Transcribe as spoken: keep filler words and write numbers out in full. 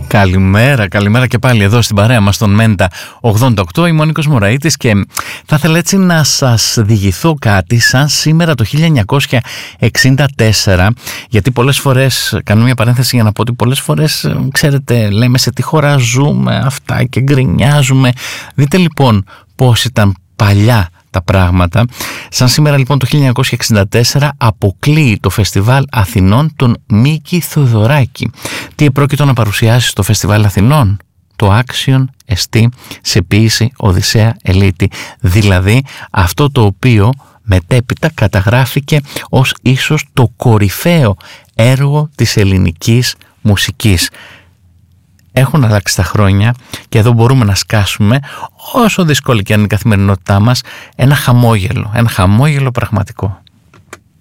Καλημέρα, καλημέρα και πάλι εδώ στην παρέα μας στον Μέντα ογδόντα οκτώ. Είμαι ο Νίκος Μωραΐτης και θα ήθελα έτσι να σας διηγηθώ κάτι σαν σήμερα το χίλια εννιακόσια εξήντα τέσσερα, γιατί πολλές φορές, κάνω μια παρένθεση για να πω ότι πολλές φορές, ξέρετε, λέμε σε τι χώρα ζούμε αυτά και γκρινιάζουμε. Δείτε λοιπόν πώς ήταν παλιά τα πράγματα. Σαν σήμερα λοιπόν το χίλια εννιακόσια εξήντα τέσσερα αποκλείει το Φεστιβάλ Αθηνών τον Μίκη Θοδωράκη. Τι επρόκειτο να παρουσιάσει στο Φεστιβάλ Αθηνών? Το άξιον εστί σε ποίηση Οδυσσέα Ελίτη, δηλαδή αυτό το οποίο μετέπειτα καταγράφηκε ως ίσως το κορυφαίο έργο της ελληνικής μουσικής. Έχουν αλλάξει τα χρόνια και εδώ μπορούμε να σκάσουμε, όσο δύσκολη και αν είναι η καθημερινότητά μας, ένα χαμόγελο, ένα χαμόγελο πραγματικό.